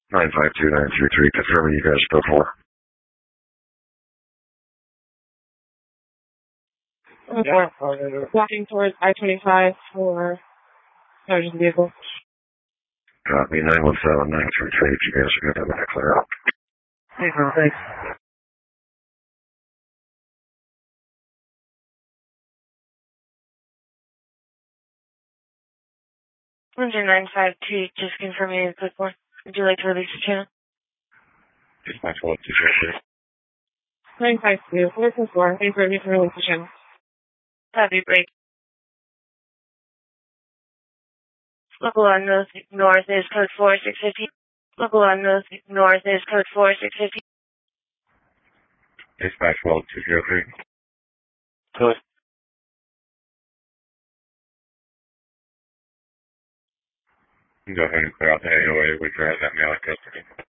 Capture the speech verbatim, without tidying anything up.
nine five two nine three three, confirming you guys spoke for. Yeah. Walking towards I twenty-five for charging vehicle. Copy, nine one seven nine three three, you guys are good, I'm going to clear up. Thanks, thanks. one zero nine five two, just confirming a quick one. Would you like to release the channel? Dispatch one two zero three. nine five two, four four four, thanks for releasing the channel. Heavy break. Local on North, North is code four six fifty. Local on North, North is code four six fifty. Dispatch one two zero three. Good. Go ahead and clear out the A O A. We drive that mail in custody.